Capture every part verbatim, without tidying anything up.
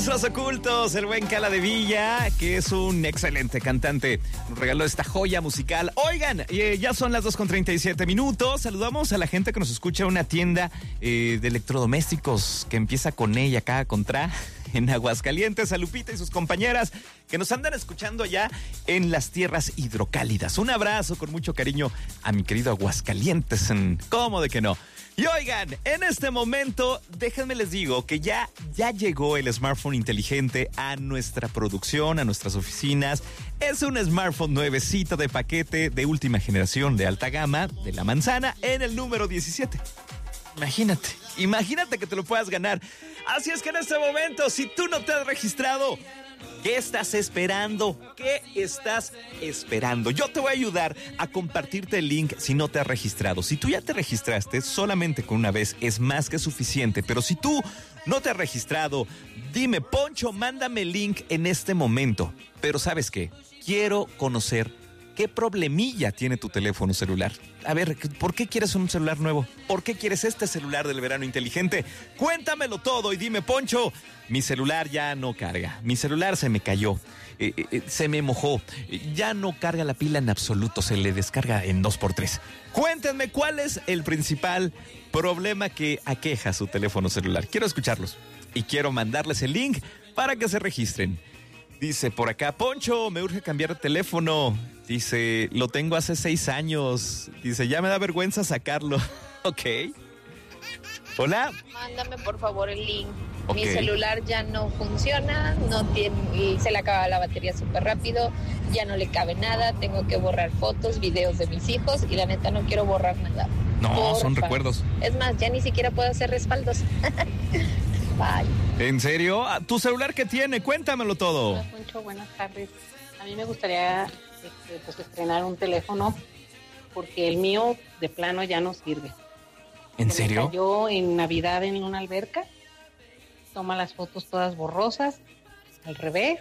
Rostros Ocultos, el buen Cala de Villa, que es un excelente cantante, nos regaló esta joya musical. Oigan, eh, ya son las dos con treinta y siete minutos. Saludamos a la gente que nos escucha en una tienda eh, de electrodomésticos que empieza con ella acá contra en Aguascalientes, a Lupita y sus compañeras que nos andan escuchando allá en las tierras hidrocálidas. Un abrazo con mucho cariño a mi querido Aguascalientes. ¿Cómo de que no? Y oigan, en este momento, déjenme les digo que ya, ya llegó el smartphone inteligente a nuestra producción, a nuestras oficinas. Es un smartphone nuevecito de paquete de última generación de alta gama de la manzana en el número diecisiete. Imagínate, imagínate que te lo puedas ganar. Así es que en este momento, si tú no te has registrado, ¿qué estás esperando? ¿Qué estás esperando? Yo te voy a ayudar a compartirte el link si no te has registrado. Si tú ya te registraste, solamente con una vez es más que suficiente. Pero si tú no te has registrado, dime, Poncho, mándame el link en este momento. Pero ¿sabes qué? Quiero conocer qué problemilla tiene tu teléfono celular. A ver, ¿por qué quieres un celular nuevo? ¿Por qué quieres este celular del verano inteligente? Cuéntamelo todo y dime, Poncho, mi celular ya no carga. Mi celular se me cayó, eh, eh, se me mojó, ya no carga la pila en absoluto, se le descarga en dos por tres. Cuéntenme cuál es el principal problema que aqueja su teléfono celular. Quiero escucharlos y quiero mandarles el link para que se registren. Dice por acá, Poncho, me urge cambiar de teléfono. Dice, lo tengo hace seis años. Dice, ya me da vergüenza sacarlo. Ok. Hola. Mándame por favor el link. Okay. Mi celular ya no funciona, no tiene, se le acaba la batería súper rápido, ya no le cabe nada, tengo que borrar fotos, videos de mis hijos y la neta no quiero borrar nada. No, Porfa. Son recuerdos. Es más, ya ni siquiera puedo hacer respaldos. Bye. ¿En serio? ¿Tu celular qué tiene? Cuéntamelo todo. Hola, Poncho, buenas tardes. A mí me gustaría este, pues, estrenar un teléfono porque el mío de plano ya no sirve. ¿En Se serio? Me cayó en Navidad en una alberca, toma las fotos todas borrosas, al revés,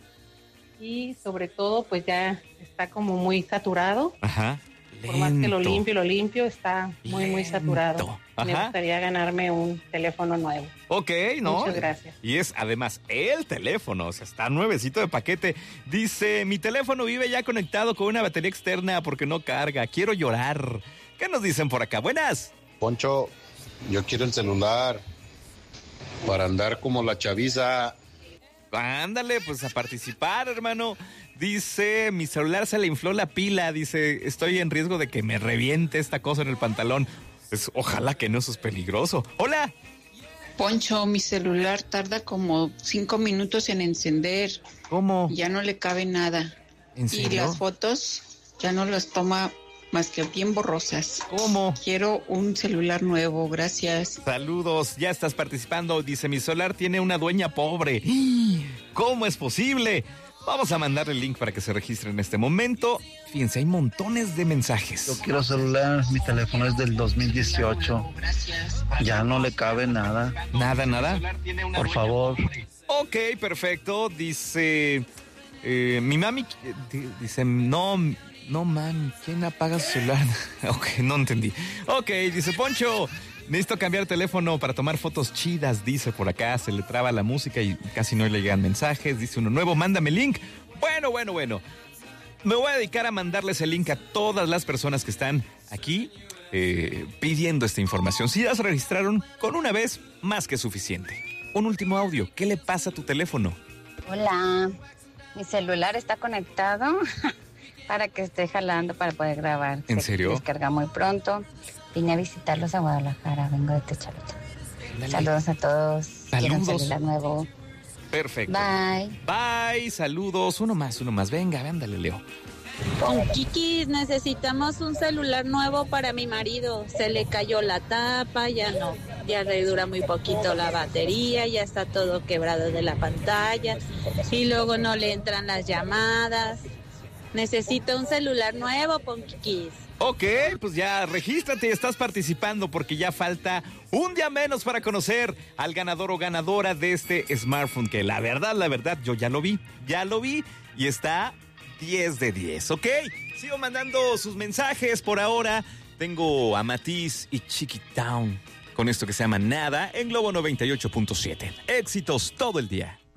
y sobre todo pues ya está como muy saturado. Ajá. Por más que lo limpio, lo limpio, está muy, muy saturado. Ajá. Me gustaría ganarme un teléfono nuevo. Ok, ¿no? Muchas gracias. Y es además el teléfono, o sea, está nuevecito de paquete. Dice, mi teléfono vive ya conectado con una batería externa porque no carga. Quiero llorar. ¿Qué nos dicen por acá? Buenas. Poncho, yo quiero el celular para andar como la chaviza. Ándale, pues a participar, hermano. Dice, mi celular se le infló la pila. Dice, estoy en riesgo de que me reviente esta cosa en el pantalón. Pues, ojalá que no, eso es peligroso. Hola. Poncho, mi celular tarda como cinco minutos en encender. ¿Cómo? Ya no le cabe nada. ¿En serio? Y las fotos ya no las toma más que bien borrosas. ¿Cómo? Quiero un celular nuevo, gracias. Saludos, ya estás participando. Dice, mi celular tiene una dueña pobre. ¿Cómo es posible? Vamos a mandarle el link para que se registre en este momento. Fíjense, hay montones de mensajes. Yo quiero celular, mi teléfono es del dos mil dieciocho. Ya no le cabe nada. ¿Nada, nada? Por favor. Ok, perfecto. Dice, eh, mi mami, dice, no, no mami, ¿quién apaga su celular? Ok, no entendí. Ok, dice, Poncho, necesito cambiar teléfono para tomar fotos chidas, dice por acá, se le traba la música y casi no le llegan mensajes, dice uno nuevo, mándame el link. Bueno, bueno, bueno. Me voy a dedicar a mandarles el link a todas las personas que están aquí eh, pidiendo esta información. Si ya se registraron, con una vez, más que suficiente. Un último audio, ¿qué le pasa a tu teléfono? Hola, mi celular está conectado para que esté jalando para poder grabar. ¿En Se serio? Descarga muy pronto. Vine a visitarlos a Guadalajara, vengo de Techaluta. Dale. Saludos a todos. Quiero un Saludos. celular nuevo. Perfecto. Bye. Bye, saludos. Uno más, uno más. Venga, ándale, Leo. Kikis, necesitamos un celular nuevo para mi marido. Se le cayó la tapa, ya no, ya le dura muy poquito la batería, ya está todo quebrado de la pantalla y luego no le entran las llamadas. Necesito un celular nuevo, pon Kikis. Ok, pues ya regístrate y estás participando porque ya falta un día menos para conocer al ganador o ganadora de este smartphone que la verdad, la verdad, yo ya lo vi, ya lo vi y está diez de diez, ¿ok? Sigo mandando sus mensajes por ahora. Tengo a Matiz y Chiquitown con esto que se llama Nada en Globo noventa y ocho punto siete. Éxitos todo el día.